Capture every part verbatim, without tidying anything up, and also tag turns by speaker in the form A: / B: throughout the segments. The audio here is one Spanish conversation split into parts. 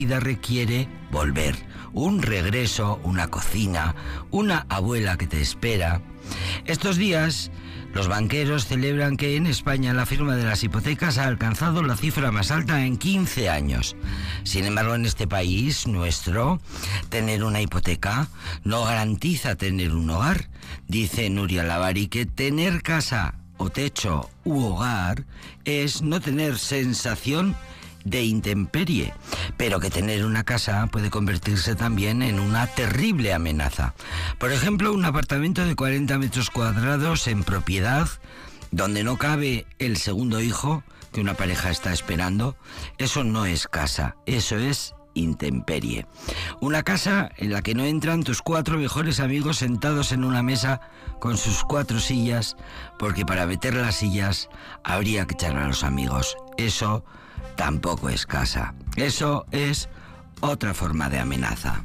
A: vida requiere volver, un regreso, una cocina, una abuela que te espera. Estos días, los banqueros celebran que en España la firma de las hipotecas ha alcanzado la cifra más alta en quince años. Sin embargo, en este país nuestro, tener una hipoteca no garantiza tener un hogar. Dice Nuria Lavari que tener casa o techo u hogar es no tener sensación de intemperie, pero que tener una casa puede convertirse también en una terrible amenaza. Por ejemplo, un apartamento de cuarenta metros cuadrados en propiedad, donde no cabe el segundo hijo que una pareja está esperando, eso no es casa, eso es intemperie. Una casa en la que no entran tus cuatro mejores amigos sentados en una mesa con sus cuatro sillas, porque para meter las sillas habría que echar a los amigos. Eso tampoco es casa. Eso es otra forma de amenaza.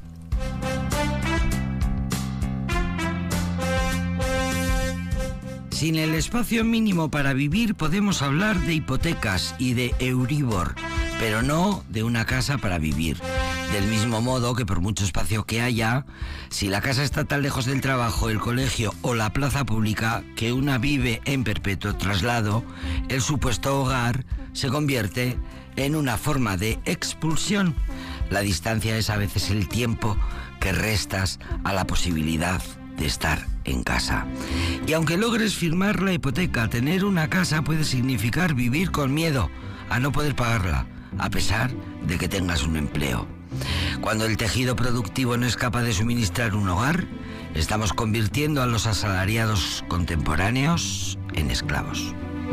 A: Sin el espacio mínimo para vivir podemos hablar de hipotecas y de Euribor, pero no de una casa para vivir. Del mismo modo que por mucho espacio que haya, si la casa está tan lejos del trabajo, el colegio o la plaza pública que una vive en perpetuo traslado, el supuesto hogar se convierte en una forma de expulsión. La distancia es a veces el tiempo que restas a la posibilidad de estar en casa. Y aunque logres firmar la hipoteca, tener una casa puede significar vivir con miedo a no poder pagarla, a pesar de que tengas un empleo. Cuando el tejido productivo no es capaz de suministrar un hogar, estamos convirtiendo a los asalariados contemporáneos en esclavos.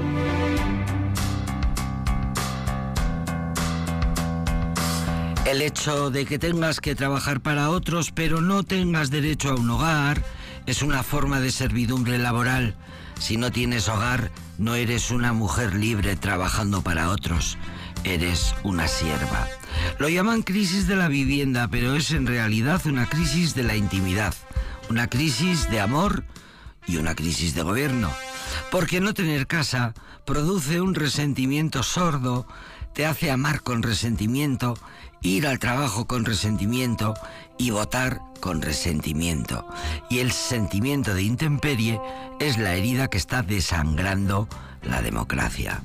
A: El hecho de que tengas que trabajar para otros pero no tengas derecho a un hogar es una forma de servidumbre laboral. Si no tienes hogar, no eres una mujer libre trabajando para otros, eres una sierva. Lo llaman crisis de la vivienda, pero es en realidad una crisis de la intimidad, una crisis de amor y una crisis de gobierno. Porque no tener casa produce un resentimiento sordo, te hace amar con resentimiento, ir al trabajo con resentimiento y votar con resentimiento. Y el sentimiento de intemperie es la herida que está desangrando la democracia.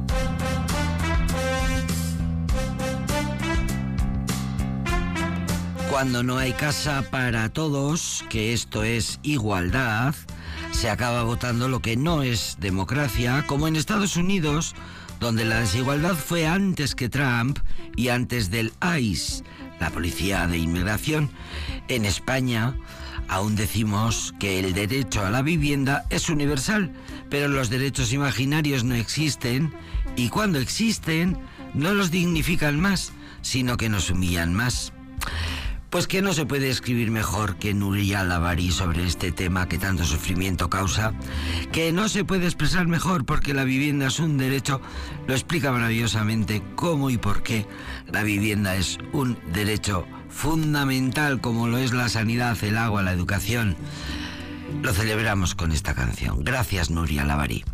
A: Cuando no hay casa para todos, que esto es igualdad, se acaba votando lo que no es democracia, como en Estados Unidos, donde la desigualdad fue antes que Trump y antes del I C E, la Policía de Inmigración. En España aún decimos que el derecho a la vivienda es universal, pero los derechos imaginarios no existen, y cuando existen no los dignifican más, sino que nos humillan más. Pues que no se puede escribir mejor que Nuria Lavari sobre este tema que tanto sufrimiento causa, que no se puede expresar mejor porque la vivienda es un derecho, lo explica maravillosamente cómo y por qué la vivienda es un derecho fundamental como lo es la sanidad, el agua, la educación. Lo celebramos con esta canción. Gracias, Nuria Lavari.